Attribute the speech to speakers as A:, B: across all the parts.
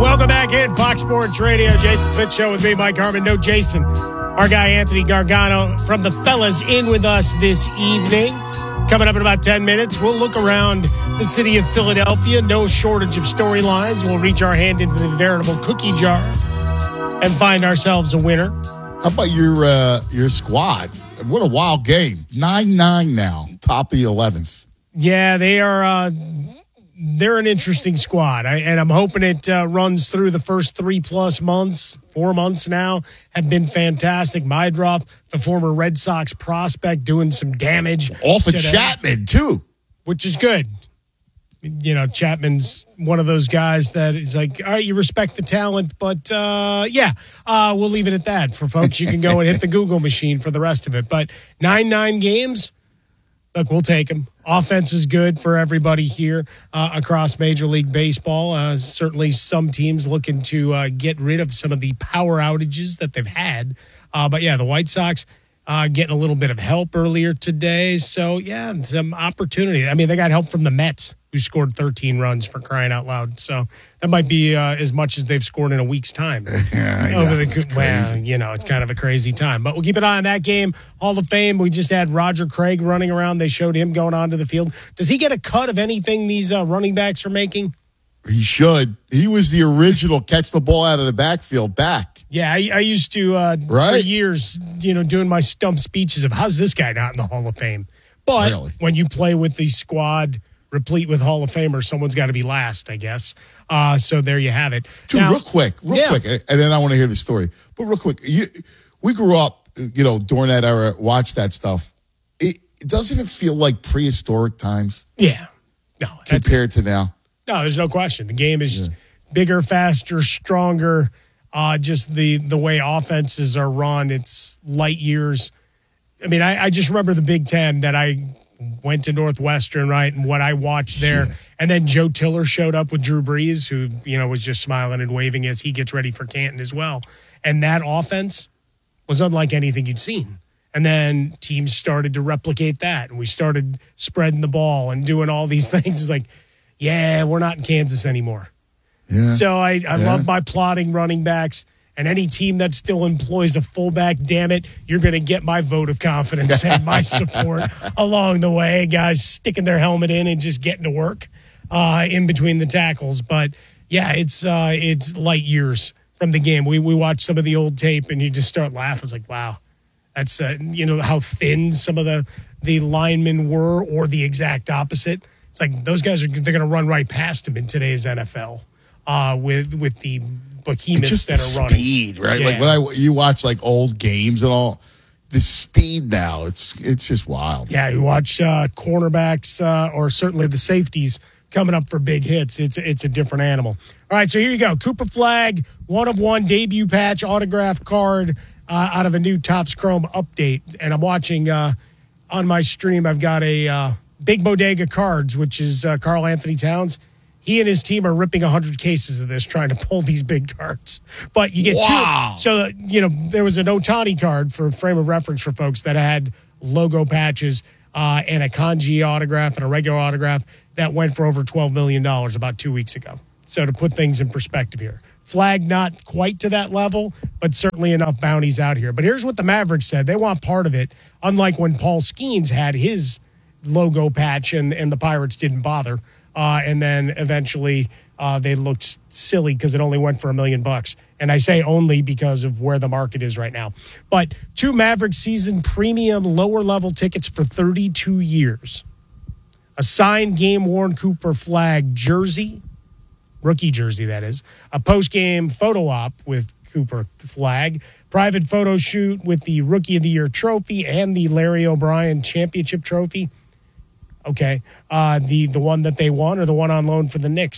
A: Welcome back in Fox Sports Radio. Jason Smith Show with me, Mike Harmon. No Jason. Our guy Anthony Gargano from the fellas in with us this evening. Coming up in about 10 minutes, we'll look around the city of Philadelphia. No shortage of storylines. We'll reach our hand into the veritable cookie jar and find ourselves a winner.
B: How about your squad? What a wild game. 9-9 now, top of the 11th.
A: Yeah, they are. They're an interesting squad, and I'm hoping it runs through the first 3+ months. 4 months now have been fantastic. Mydroff, the former Red Sox prospect, doing some damage.
B: Off of Chapman, too.
A: Which is good. You know, Chapman's one of those guys that is like, all right, you respect the talent, but we'll leave it at that. For folks, you can go and hit the Google machine for the rest of it. But 9 games, look, we'll take them. Offense is good for everybody here across Major League Baseball. Certainly some teams looking to get rid of some of the power outages that they've had. But the White Sox getting a little bit of help earlier today. So, some opportunity. I mean, they got help from the Mets, who scored 13 runs, for crying out loud. So that might be as much as they've scored in a week's time. It's kind of a crazy time. But we'll keep an eye on that game. Hall of Fame, we just had Roger Craig running around. They showed him going onto the field. Does he get a cut of anything these running backs are making?
B: He should. He was the original catch the ball out of the backfield back.
A: Yeah, I used to, for years, doing my stump speeches of how's this guy not in the Hall of Fame? But when you play with the squad replete with Hall of Famers, someone's got to be last, I guess. So there you have it.
B: Dude, real quick, and then I want to hear the story. But real quick, we grew up, during that era, watched that stuff. Doesn't it feel like prehistoric times?
A: Yeah. No.
B: Compared to now? No,
A: there's no question. The game is bigger, faster, stronger. Just the way offenses are run, it's light years. I mean, I just remember the Big Ten that I went to Northwestern, right, and what I watched there. Yeah. And then Joe Tiller showed up with Drew Brees, who, was just smiling and waving as he gets ready for Canton as well. And that offense was unlike anything you'd seen. And then teams started to replicate that, and we started spreading the ball and doing all these things. It's like, we're not in Kansas anymore. Yeah. So I love my plotting running backs. And any team that still employs a fullback, damn it, you're going to get my vote of confidence and my support along the way. Guys sticking their helmet in and just getting to work in between the tackles. But, it's light years from the game. We watch some of the old tape, and you just start laughing. It's like, wow, that's, how thin some of the linemen were, or the exact opposite. It's like those guys they're going to run right past them in today's NFL with the behemoths that are running.
B: Speed, right? Yeah. Like when you watch like old games and all, the speed now, it's just wild.
A: Yeah, you watch cornerbacks or certainly the safeties coming up for big hits. It's a different animal. All right, so here you go. Cooper Flagg, 1-of-1 debut patch, autographed card out of a new Topps Chrome update. And I'm watching on my stream, I've got a Big Bodega Cards, which is Karl Anthony Towns. He and his team are ripping 100 cases of this, trying to pull these big cards. But you get two. So, there was an Ohtani card, for frame of reference for folks, that had logo patches and a kanji autograph and a regular autograph that went for over $12 million about 2 weeks ago. So to put things in perspective here. Flagg not quite to that level, but certainly enough bounties out here. But here's what the Mavericks said. They want part of it, unlike when Paul Skeens had his logo patch and the Pirates didn't bother. And then eventually they looked silly because it only went for $1 million. And I say only because of where the market is right now. But 2 Maverick season premium lower level tickets for 32 years. A signed game-worn Cooper Flagg jersey, rookie jersey that is. A post-game photo op with Cooper Flagg. Private photo shoot with the Rookie of the Year trophy and the Larry O'Brien Championship trophy. Okay, the one that they won, or the one on loan for the Knicks.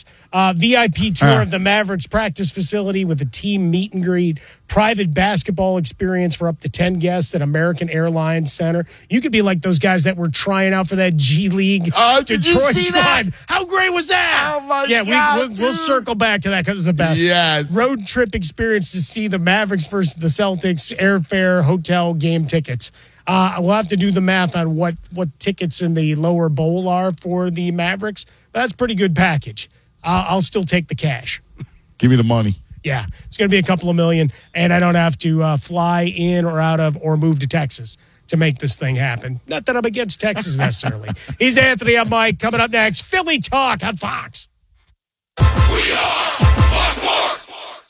A: VIP tour of the Mavericks practice facility with a team meet and greet. Private basketball experience for up to 10 guests at American Airlines Center. You could be like those guys that were trying out for that G League
B: Detroit squad.
A: How great was that?
B: Oh, my God,
A: we'll circle back to that because it was the best.
B: Yes.
A: Road trip experience to see the Mavericks versus the Celtics, airfare, hotel, game tickets. We'll have to do the math on what tickets in the lower bowl are for the Mavericks. But that's a pretty good package. I'll still take the cash.
B: Give me the money.
A: Yeah, it's going to be a couple of million, and I don't have to fly in or out of or move to Texas to make this thing happen. Not that I'm against Texas necessarily. He's Anthony. I'm Mike. Coming up next, Philly Talk on Fox.
C: We are Fox.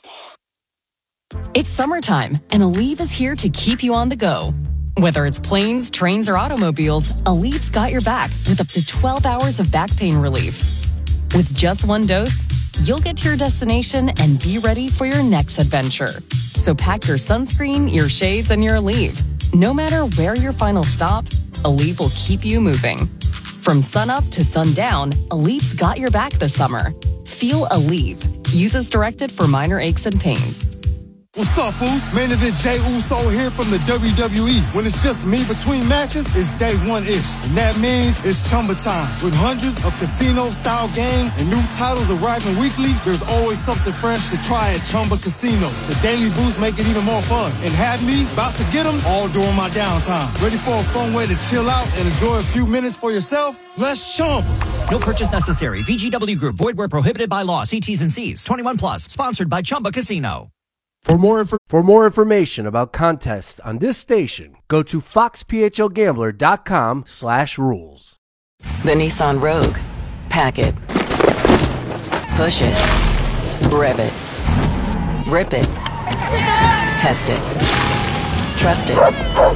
D: It's summertime, and Aleve is here to keep you on the go. Whether it's planes, trains, or automobiles, Aleve's got your back with up to 12 hours of back pain relief. With just one dose, you'll get to your destination and be ready for your next adventure. So pack your sunscreen, your shades, and your Aleve. No matter where your final stop, Aleve will keep you moving. From sunup to sundown, Aleve's got your back this summer. Feel Aleve. Use as directed for minor aches and pains.
E: What's up, Foos? Main event Jey Uso here from the WWE. When it's just me between matches, it's day one-ish. And that means it's Chumba time. With hundreds of casino-style games and new titles arriving weekly, there's always something fresh to try at Chumba Casino. The daily boosts make it even more fun. And have me about to get them all during my downtime. Ready for a fun way to chill out and enjoy a few minutes for yourself? Let's Chumba.
F: No purchase necessary. VGW Group. Void where prohibited by law. See T's and C's. 21 plus. Sponsored by Chumba Casino.
G: For more information about contests on this station, go to foxphlgambler.com/rules.
H: The Nissan Rogue. Pack it. Push it. Rev it. Rip it. Test it. Trust it.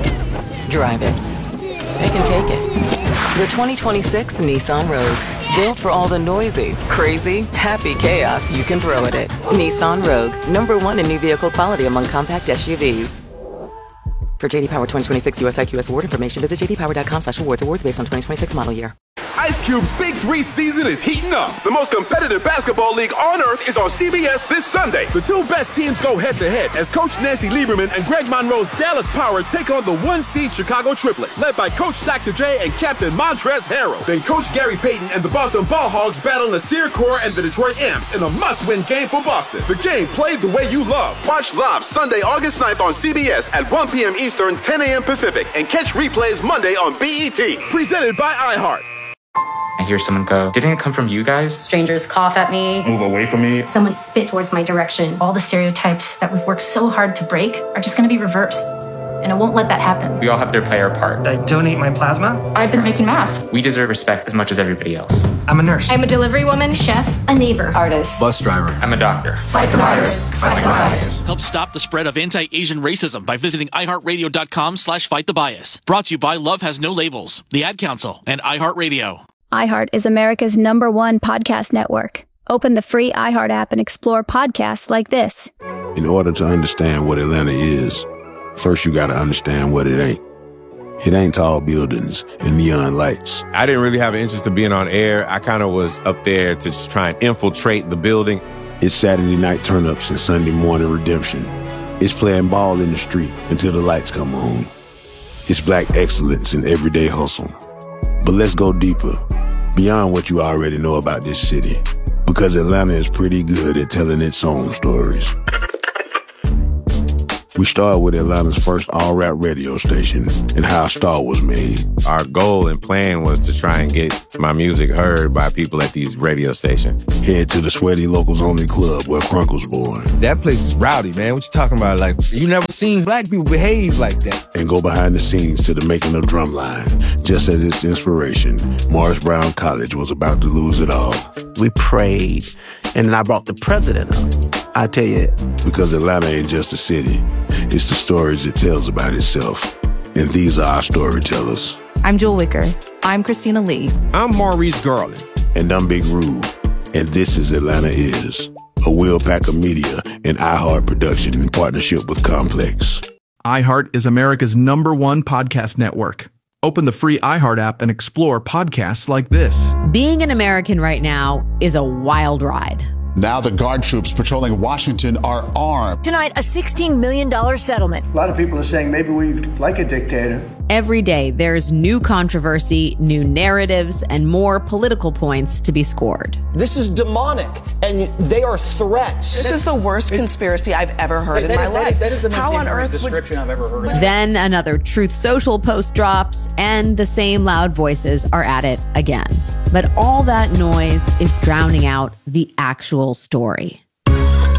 H: Drive it. It can take it. The 2026 Nissan Rogue. Built for all the noisy, crazy, happy chaos you can throw at it. Nissan Rogue. #1 in new vehicle quality among compact SUVs. For JD Power 2026 US IQS award information, visit jdpower.com/awards. Awards based on 2026 model year.
C: Ice Cube's Big 3 season is heating up. The most competitive basketball league on earth is on CBS this Sunday. The two best teams go head-to-head as Coach Nancy Lieberman and Greg Monroe's Dallas Power take on the 1-seed Chicago Triplets, led by Coach Dr. J and Captain Montrezl Harrell. Then Coach Gary Payton and the Boston Ball Hogs battle Nasir Kaur and the Detroit Amps in a must-win game for Boston. The game played the way you love. Watch live Sunday, August 9th on CBS at 1 p.m. Eastern, 10 a.m. Pacific, and catch replays Monday on BET. Presented by iHeart.
I: I hear someone go, didn't it come from you guys?
J: Strangers cough at me.
I: Move away from me.
J: Someone spit towards my direction. All the stereotypes that we've worked so hard to break are just going to be reversed. And I won't let that happen.
I: We all have to play our part.
K: I donate my plasma.
J: I've been making masks.
I: We deserve respect as much as everybody else.
K: I'm a nurse.
J: I'm a delivery woman, chef, a neighbor, artist,
I: bus driver. I'm a doctor.
J: Fight the virus. Fight the bias.
L: Help stop the spread of anti-Asian racism by visiting iHeartRadio.com/fightthebias. Brought to you by Love Has No Labels, the Ad Council, and iHeartRadio.
M: iHeart is America's #1 podcast network. Open the free iHeart app and explore podcasts like this.
N: In order to understand what Atlanta is, first you got to understand what it ain't. It ain't tall buildings and neon lights.
O: I didn't really have an interest in being on air. I kind of was up there to just try and infiltrate the building.
N: It's Saturday night turn-ups and Sunday morning redemption. It's playing ball in the street until the lights come on. It's black excellence in everyday hustle. But let's go deeper, beyond what you already know about this city, because Atlanta is pretty good at telling its own stories. We started with Atlanta's first all-rap radio station and how a star was made.
O: Our goal and plan was to try and get my music heard by people at these radio stations.
N: Head to the Sweaty Locals Only Club where Crunk was born.
P: That place is rowdy, man. What you talking about? Like, you never seen black people behave like that.
N: And go behind the scenes to the making of Drumline. Just as its inspiration, Morris Brown College was about to lose it all.
Q: We prayed, and then I brought the president up. I tell you.
N: Because Atlanta ain't just a city. It's the stories it tells about itself. And these are our storytellers.
R: I'm Jewel Wicker. I'm Christina Lee.
O: I'm Maurice Garland.
N: And I'm Big Rube. And this is Atlanta Is, a Will Packer Media and iHeart production in partnership with Complex.
S: iHeart is America's #1 podcast network. Open the free iHeart app and explore podcasts like this.
T: Being an American right now is a wild ride.
U: Now the guard troops patrolling Washington are armed.
V: Tonight, a $16 million settlement.
W: A lot of people are saying maybe we like a dictator.
T: Every day, there's new controversy, new narratives, and more political points to be scored.
X: This is demonic, and they are threats.
Y: This is the worst conspiracy I've ever heard in my life.
X: That is the most
Y: How on earth
X: description I've ever heard.
T: Then another Truth Social post drops, and the same loud voices are at it again. But all that noise is drowning out the actual story.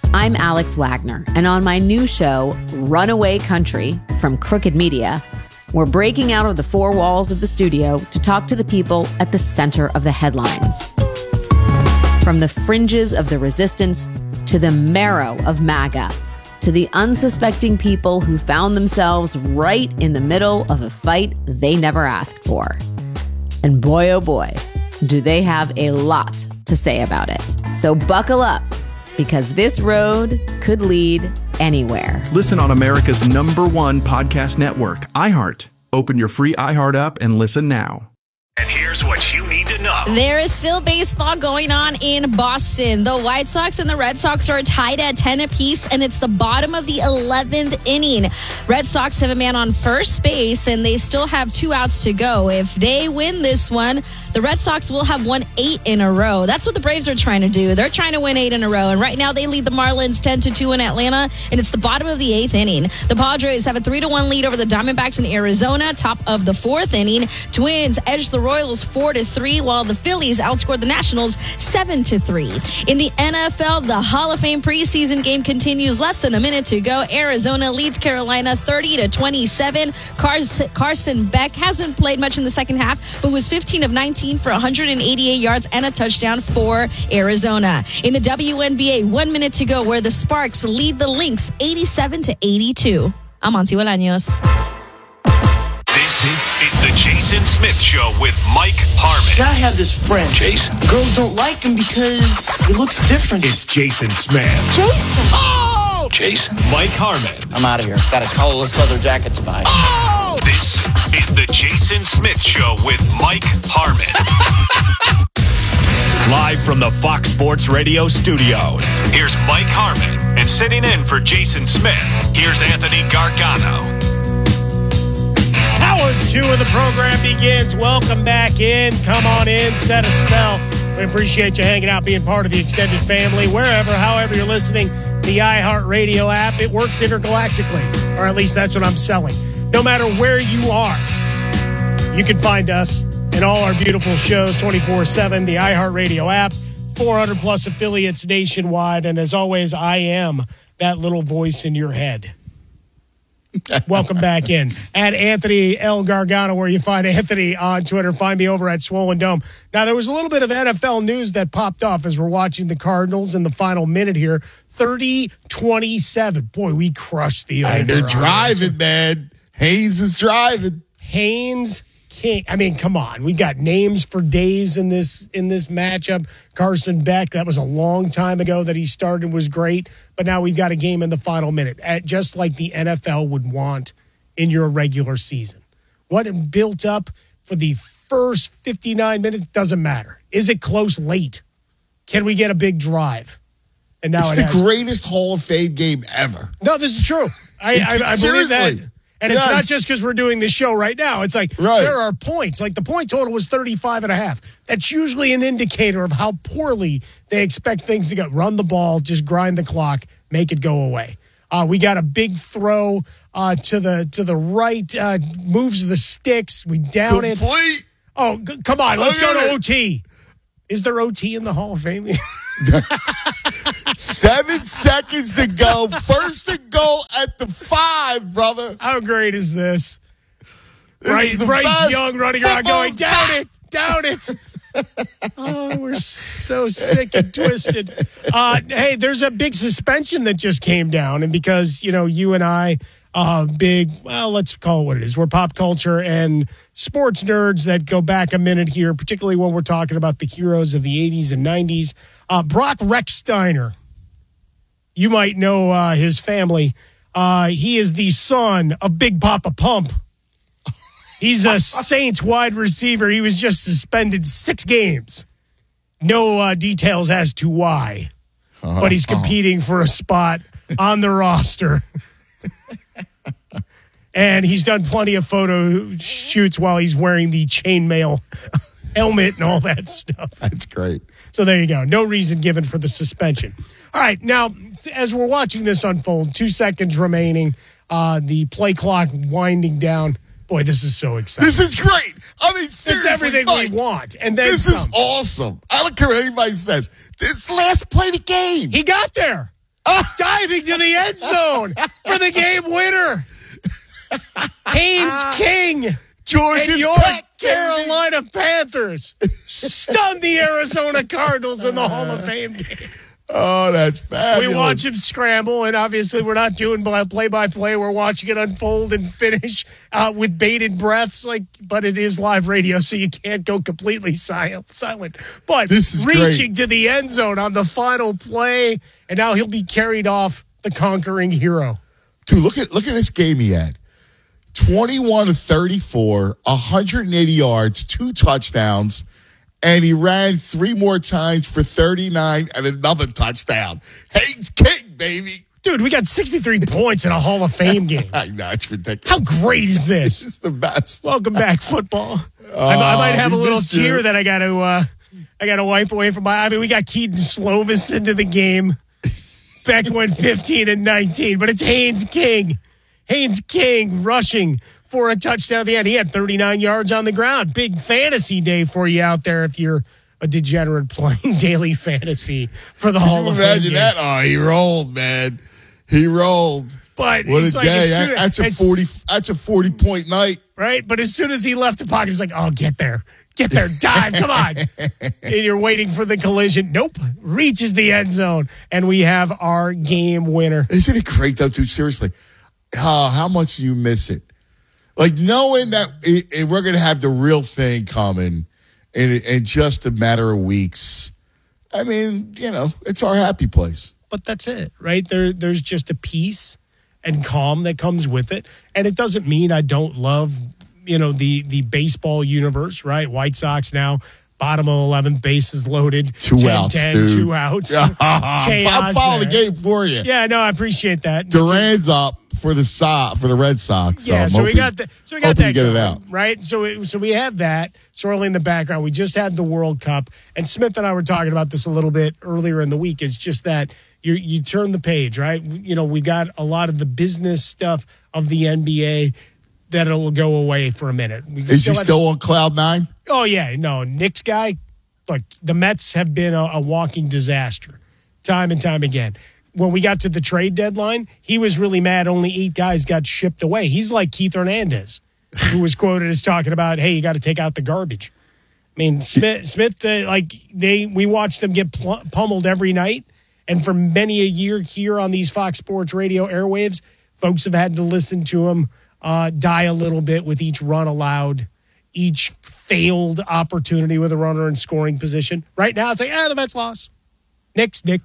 T: I'm Alex Wagner, and on my new show, Runaway Country, from Crooked Media, we're breaking out of the four walls of the studio to talk to the people at the center of the headlines. From the fringes of the resistance to the marrow of MAGA, to the unsuspecting people who found themselves right in the middle of a fight they never asked for. And boy, oh boy, do they have a lot to say about it. So buckle up, because this road could lead anywhere.
S: Listen on America's #1 podcast network, iHeart. Open your free iHeart app and listen now.
A: And here's what you need to know.
B: There is still baseball going on in Boston. The White Sox and the Red Sox are tied at 10 apiece, and it's the bottom of the 11th inning. Red Sox have a man on first base, and they still have 2 outs to go. If they win this one, the Red Sox will have won 8 in a row. That's what the Braves are trying to do. They're trying to win 8 in a row, and right now they lead the Marlins 10-2 in Atlanta, and it's the bottom of the 8th inning. The Padres have a 3-1 lead over the Diamondbacks in Arizona, top of the 4th inning. Twins edge the Royals 4-3, while the Phillies outscored the Nationals 7-3. In the NFL, the Hall of Fame preseason game continues. Less than a minute to go. Arizona leads Carolina 30-27. Carson Beck hasn't played much in the second half, but was 15 of 19 for 188 yards and a touchdown for Arizona. In the WNBA, 1 minute to go, where the Sparks lead the Lynx 87-82. I'm Monty Bolaños.
A: This is the Jason Smith Show with Mike Harmon.
X: See, I have this friend,
A: Jason.
X: Girls don't like him because he looks different.
A: It's Jason Smith.
X: Jason! Oh!
A: Jason. Mike Harmon.
X: I'm out of here. Got a collarless leather jacket to buy.
A: Oh! This is the Jason Smith Show with Mike Harmon. Live from the Fox Sports Radio studios, here's Mike Harmon. And sitting in for Jason Smith, here's Anthony Gargano.
D: Hour 2 of the program begins. Welcome back in. Come on in. Set a spell. We appreciate you hanging out, being part of the extended family. Wherever, however you're listening, the iHeartRadio app, it works intergalactically. Or at least that's what I'm selling. No matter where you are, you can find us and all our beautiful shows 24/7, the iHeartRadio app, 400-plus affiliates nationwide. And as always, I am that little voice in your head. Welcome back in. At Anthony L. Gargano, where you find Anthony on Twitter. Find me over at Swollen Dome. Now, there was a little bit of NFL news that popped off as we're watching the Cardinals in the final minute here. 30-27. Boy, we crushed the over.
E: They're driving, man. Haynes is driving.
D: Haynes King. I mean, come on. We got names for days in this matchup. Carson Beck, that was a long time ago that he started, was great. But now we've got a game in the final minute, just like the NFL would want in your regular season. What it built up for the first 59 minutes doesn't matter. Is it close late? Can we get a big drive? And now
E: it's the greatest Hall of Fame game ever.
D: No, this is true. I believe that. And it's not just because we're doing this show right now. It's like there are points. Like the point total was 35.5. That's usually an indicator of how poorly they expect things to go. Run the ball, just grind the clock, make it go away. We got a big throw to the right, moves the sticks. We down it. Oh, come on. Let's go to OT. Is there OT in the Hall of Fame?
E: 7 seconds to go. First and goal at the 5, brother.
D: How great is this? Bryce Young running around going, down it. Oh, we're so sick and twisted. Hey, there's a big suspension that just came down. And because, you and I, let's call it what it is. We're pop culture and sports nerds that go back a minute here, particularly when we're talking about the heroes of the 80s and 90s. Brock Rechsteiner, you might know his family. He is the son of Big Papa Pump. He's a Saints wide receiver. He was just suspended 6 games. No details as to why, but he's competing for a spot on the roster. And he's done plenty of photo shoots while he's wearing the chainmail helmet and all that stuff.
E: That's great.
D: So there you go. No reason given for the suspension. All right. Now, as we're watching this unfold, 2 seconds remaining, the play clock winding down. Boy, this is so exciting.
E: This is great. I mean, seriously,
D: it's everything
E: Mike,
D: we want. And then
E: this is awesome. I don't care what anybody says. This last play of the game.
D: He got there. diving to the end zone for the game winner. Haynes King.
E: Georgia
D: and your
E: Tech,
D: Carolina Panthers stunned the Arizona Cardinals in the Hall of Fame game.
E: Oh, that's fabulous.
D: We watch him scramble, and obviously we're not doing play-by-play. We're watching it unfold and finish with bated breaths. But it is live radio, so you can't go completely silent. But
E: this is
D: reaching
E: great.
D: to the end zone on the final play, and now he'll be carried off the conquering hero.
E: Dude, look at this game he had. 21 of 34, 180 yards, 2 touchdowns. And he ran 3 more times for 39 and another touchdown. Haynes King, baby.
D: Dude, we got 63 points in a Hall of Fame game.
E: I know, it's ridiculous.
D: How great is this?
E: It's the best.
D: Welcome back, football. I might have a little tear that I got to wipe away from my. I mean, we got Keaton Slovis into the game. Beck went 15 and 19, but it's Haynes King. Haynes King rushing for a touchdown at the end. He had 39 yards on the ground. Big fantasy day for you out there if you're a degenerate playing daily fantasy for the Hall of Fame.
E: Imagine that. Oh, he rolled, man. He rolled.
D: But
E: what a
D: day.
E: That's a 40-point night.
D: Right? But as soon as he left the pocket, he's like, oh, get there. Get there. Dive. Come on. And you're waiting for the collision. Nope. Reaches the end zone. And we have our game winner.
E: Isn't it great, though, dude? Seriously. How much do you miss it? Like knowing that we're going to have the real thing coming in just a matter of weeks. I mean, it's our happy place.
D: But that's it, right? There's just a peace and calm that comes with it. And it doesn't mean I don't love, the baseball universe, right? White Sox now, bottom of 11th, bases loaded.
E: 2 outs,
D: 10,
E: dude.
D: 2 outs.
E: I'm following the game for you.
D: Yeah, no, I appreciate that.
E: Duran's up for the Red Sox. So
D: we got that.
E: Get it out.
D: Right. So we have that swirling in the background. We just had the World Cup, and Smith and I were talking about this a little bit earlier in the week. It's just that you turn the page, right? We got a lot of the business stuff of the NBA that'll go away for a minute.
E: Is he still on cloud 9?
D: Oh yeah, no, Knicks guy. Look, the Mets have been a walking disaster, time and time again. When we got to the trade deadline, he was really mad only 8 guys got shipped away. He's like Keith Hernandez, who was quoted as talking about, hey, you got to take out the garbage. I mean, Smith we watched them get pummeled every night. And for many a year here on these Fox Sports Radio airwaves, folks have had to listen to him die a little bit with each run allowed, each failed opportunity with a runner in scoring position. Right now, it's like, the Mets lost. Knicks. I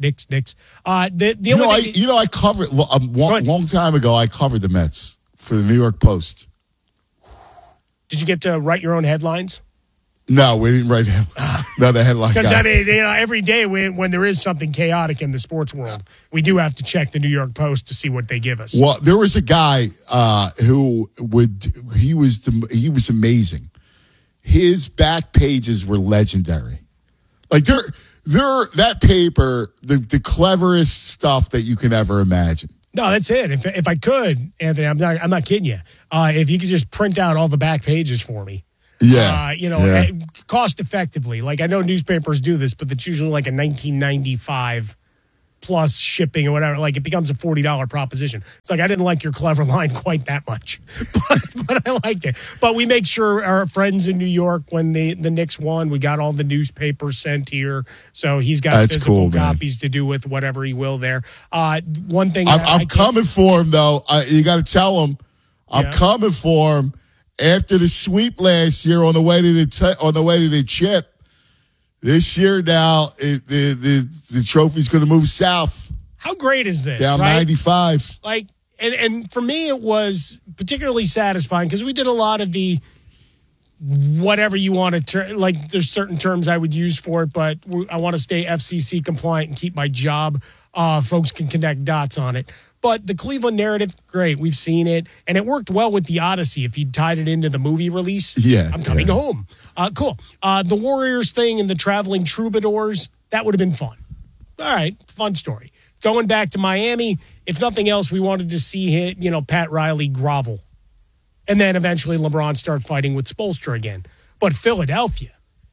E: covered a long time ago. I covered the Mets for the New York Post.
D: Did you get to write your own headlines?
E: No, we didn't write him. No, the headline.
D: Because every day when there is something chaotic in the sports world, we do have to check the New York Post to see what they give us.
E: Well, there was a guy who was amazing. His back pages were legendary. Like that paper, the cleverest stuff that you can ever imagine.
D: No, that's it. If I could, Anthony, I'm not kidding you. If you could just print out all the back pages for me.
E: Yeah.
D: Cost effectively. Like I know newspapers do this, but it's usually like a $19.95 plus shipping or whatever. Like it becomes a $40 proposition. It's like I didn't like your clever line quite that much, but I liked it. But we make sure our friends in New York, when the Knicks won, we got all the newspapers sent here. So he's got physical copies to do with whatever he will there. One thing
E: I'm coming for him though. You got to tell him I'm coming for him. After the sweep last year on the way to the chip, this year now the trophy's going to move south.
D: How great is this?
E: Down
D: right?
E: 95.
D: Like, and for me it was particularly satisfying because we did a lot of the whatever you want to like. There's certain terms I would use for it, but I want to stay FCC compliant and keep my job. Folks can connect dots on it. But the Cleveland narrative, great. We've seen it. And it worked well with the Odyssey if you tied it into the movie release.
E: Yeah.
D: I'm coming home. Cool. The Warriors thing and the traveling troubadours, that would have been fun. All right. Fun story. Going back to Miami, if nothing else, we wanted to see Pat Riley grovel. And then eventually LeBron start fighting with Spoelstra again. But Philadelphia,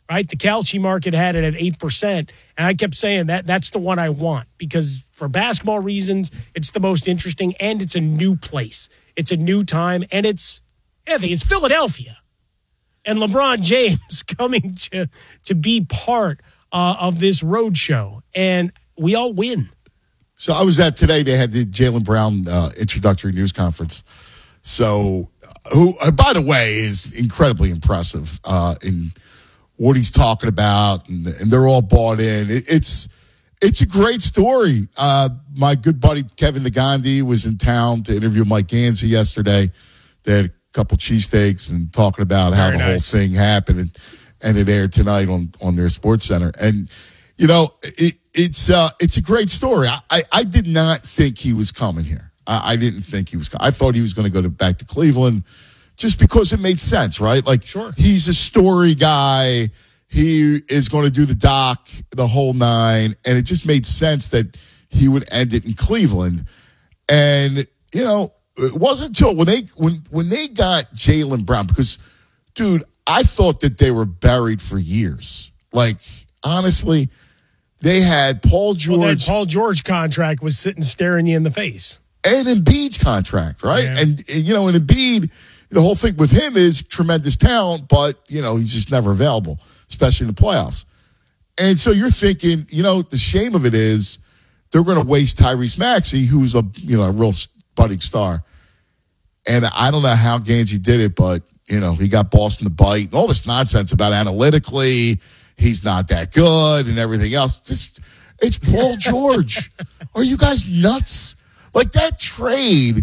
D: right? The Kalshi market had it at 8%. And I kept saying that's the one I want because for basketball reasons, it's the most interesting and it's a new place. It's a new time and it's Philadelphia. And LeBron James coming to be part of this road show. And we all win.
E: So I was at today, they had the Jaylen Brown introductory news conference. So, who, by the way, is incredibly impressive in what he's talking about, and they're all bought in. It's a great story. My good buddy Kevin Nagandi was in town to interview Mike Gansey yesterday. They had a couple cheesesteaks and talking about how the whole thing happened, and it aired tonight on their Sports Center. And you know, it's a great story. I did not think he was coming here. I didn't think he was coming. I thought he was going to go back to Cleveland just because it made sense, right? Like, sure. He's a story guy. He is going to do the doc, the whole nine, and it just made sense that he would end it in Cleveland. And, you know, it wasn't until when they got Jaylen Brown, because, dude, I thought that they were buried for years. Like, honestly, they had Paul George.
D: Well, that Paul George contract was sitting staring you in the face.
E: And Embiid's contract, right? Yeah. And, you know, and Embiid, the whole thing with him is tremendous talent, but, you know, he's just never available, especially in the playoffs. And so you're thinking, you know, the shame of it is they're going to waste Tyrese Maxey, who's a real budding star. And I don't know how Gansey did it, but, you know, he got Boston to bite and all this nonsense about analytically he's not that good and everything else. It's Paul George. Are you guys nuts? Like that trade,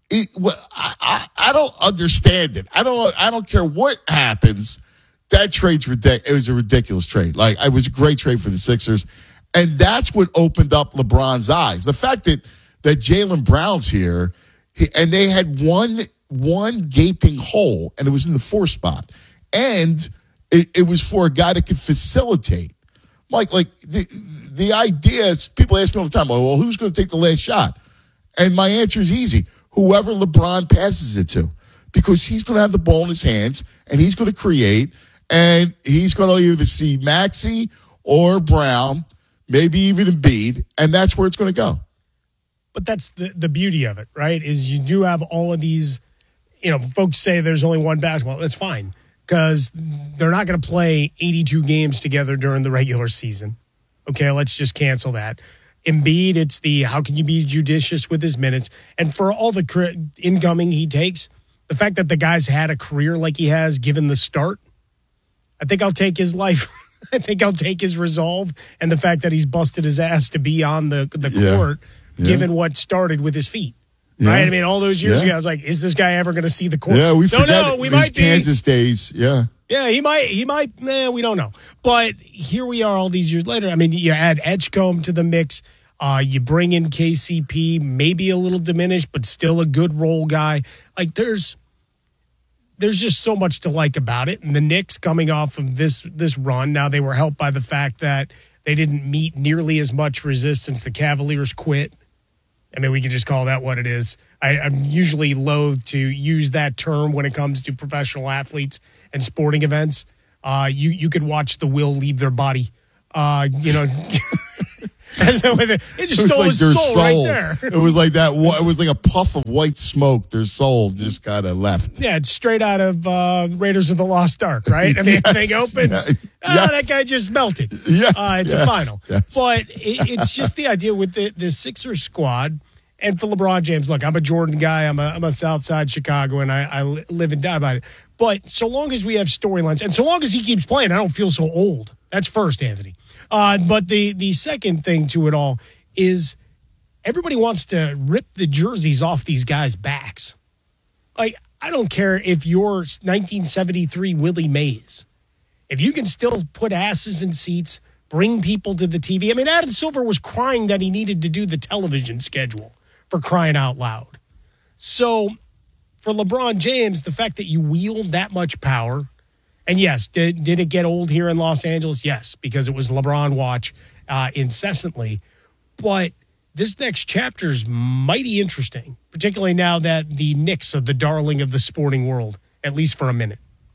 E: I don't understand it. I don't care what happens. That trade's ridiculous. It was a ridiculous trade. Like it was a great trade for the Sixers, and that's what opened up LeBron's eyes. The fact that Jaylen Brown's here, and they had one gaping hole, and it was in the 4 spot, and it was for a guy that could facilitate. Mike, like the idea is, people ask me all the time, well, who's going to take the last shot? And my answer is easy. Whoever LeBron passes it to. Because he's going to have the ball in his hands, and he's going to create, and he's going to either see Maxey or Brown, maybe even Embiid, and that's where it's going to go.
D: But that's the beauty of it, right, is you do have all of these, you know, folks say there's only one basketball. That's fine. Because they're not going to play 82 games together during the regular season. Okay, let's just cancel that. Embiid, it's the how can you be judicious with his minutes? And for all the incoming he takes, the fact that the guy's had a career like he has given the start, I think I'll take his life. I think I'll take his resolve and the fact that he's busted his ass to be on the court, given what started with his feet. Yeah. Right? I mean, all those years ago, I was like, is this guy ever going to see the court?
E: Yeah, we forget
D: we might be.
E: Kansas days, yeah.
D: Yeah, he might, we don't know. But here we are all these years later. I mean, you add Edgecombe to the mix. You bring in KCP, maybe a little diminished, but still a good role guy. Like, there's just so much to like about it. And the Knicks coming off of this run, now they were helped by the fact that they didn't meet nearly as much resistance. The Cavaliers quit. I mean, we can just call that what it is. I'm usually loath to use that term when it comes to professional athletes and sporting events. You could watch the will leave their body. You know, it just stole his soul right there.
E: It was like that. It was like a puff of white smoke. Their soul just kind of left.
D: Yeah, it's straight out of Raiders of the Lost Ark, right? I mean, the thing opens. That guy just melted. It's a final. Yes. But it's just the idea with the Sixers squad. And for LeBron James, look, I'm a Jordan guy. I'm a Southside Chicago, and I live and die by it. But so long as we have storylines, and so long as he keeps playing, I don't feel so old. That's first, Anthony. But the second thing to it all is everybody wants to rip the jerseys off these guys' backs. Like, I don't care if you're 1973 Willie Mays. If you can still put asses in seats, bring people to the TV. I mean, Adam Silver was crying that he needed to do the television schedule, for crying out loud. So for LeBron James, the fact that you wield that much power, and yes, did it get old here in Los Angeles? Yes, because it was LeBron watch incessantly. But this next chapter is mighty interesting, particularly now that the Knicks are the darling of the sporting world, at least for a minute.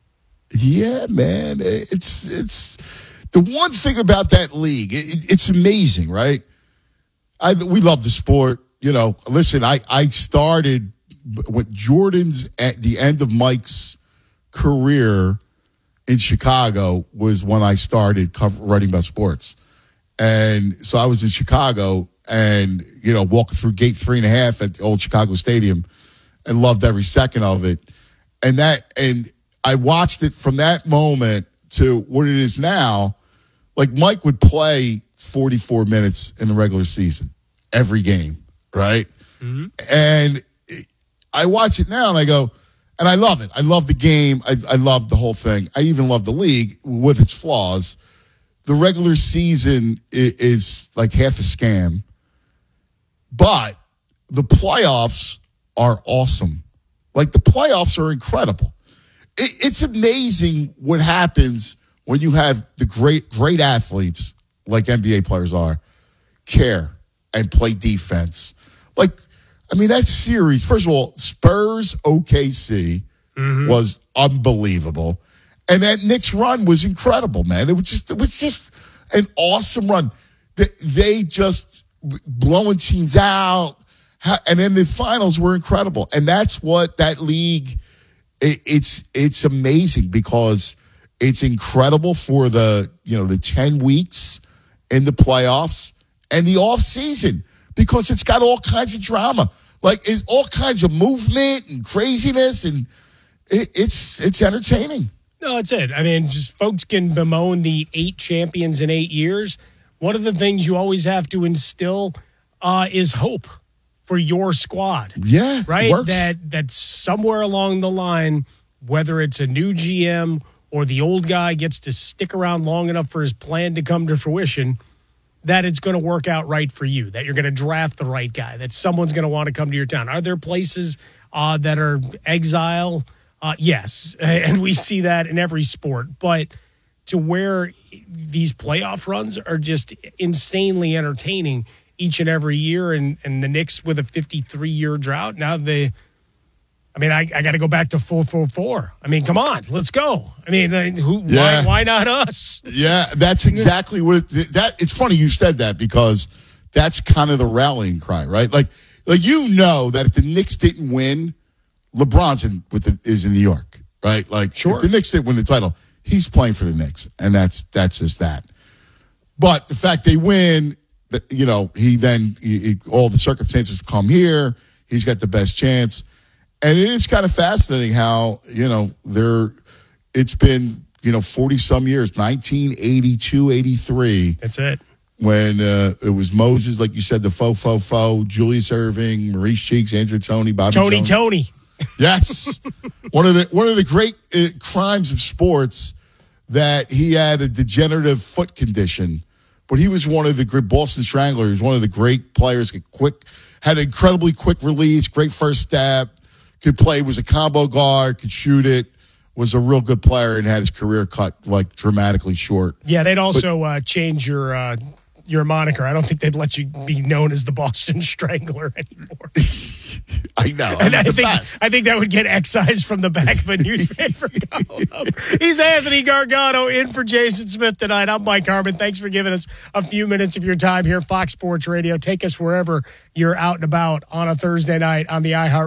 E: Yeah, man. It's the one thing about that league. It's amazing, right? We love the sport. You know, listen, I started with Jordan's at the end of Mike's career in Chicago was when I started writing about sports. And so I was in Chicago and, you know, walking through gate 3.5 at the old Chicago Stadium and loved every second of it. And I watched it from that moment to what it is now. Like Mike would play 44 minutes in the regular season, every game, right? Mm-hmm. And I watch it now and I go, and I love it. I love the game. I love the whole thing. I even love the league with its flaws. The regular season is like half a scam, but the playoffs are awesome. Like the playoffs are incredible. It's amazing what happens when you have the great athletes like NBA players are, care and play defense. Like, I mean, that series, first of all, Spurs OKC was unbelievable. And that Knicks run was incredible, man. It was just an awesome run. They just blowing teams out. And then the finals were incredible. And that's what that league, it's amazing because it's incredible for the 10 weeks in the playoffs and the off season because it's got all kinds of drama, like all kinds of movement and craziness, and it's entertaining.
D: No, that's it. I mean, just folks can bemoan the 8 champions in 8 years. One of the things you always have to instill is hope for your squad.
E: Yeah,
D: right.
E: Works.
D: That somewhere along the line, whether it's a new GM or the old guy gets to stick around long enough for his plan to come to fruition, that it's going to work out right for you, that you're going to draft the right guy, that someone's going to want to come to your town. Are there places that are exile? Yes, and we see that in every sport. But to where these playoff runs are just insanely entertaining each and every year, and the Knicks with a 53-year drought, now I got to go back to 4-4-4. I mean, come on, let's go. I mean, why not us?
E: Yeah, that's exactly what it's funny you said that because that's kind of the rallying cry, right? Like that if the Knicks didn't win, LeBron's is in New York, right? Like, sure. If the Knicks didn't win the title, he's playing for the Knicks, and that's just that. But the fact they win, all the circumstances come here. He's got the best chance. And it is kind of fascinating how, it's been, 40-some years, 1982, 83.
D: That's it.
E: When it was Moses, like you said, the fo, Julius Erving, Maurice Cheeks, Andrew Toney, Bobby
D: Tony.
E: Yes. one of the great crimes of sports that he had a degenerative foot condition, but he was one of the great Boston Strangler. He was one of the great players, had an incredibly quick release, great first step, could play, was a combo guard, could shoot it, was a real good player, and had his career cut like dramatically short.
D: Yeah, they'd also change your moniker. I don't think they'd let you be known as the Boston Strangler anymore.
E: I know.
D: And I think that would get excised from the back of a newspaper column. He's Anthony Gargano in for Jason Smith tonight. I'm Mike Harmon. Thanks for giving us a few minutes of your time here, Fox Sports Radio. Take us wherever you're out and about on a Thursday night on the iHeart